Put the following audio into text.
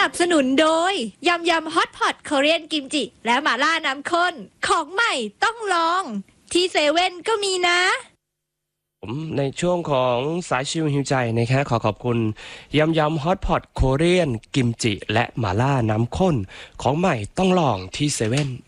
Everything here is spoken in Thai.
นับสนุนโดยยำยำฮอตพอตเกาหลีกิมจิและหม่าล่าน้ำข้นของใหม่ต้องลองที่เซเว่นก็มีนะผมในช่วงของสายชิวหิวใจนะครับขอบคุณยำยำฮอตพอตโคเรียนกิมจิและหม่าล่าน้ำข้นของใหม่ต้องลองที่เซเว่น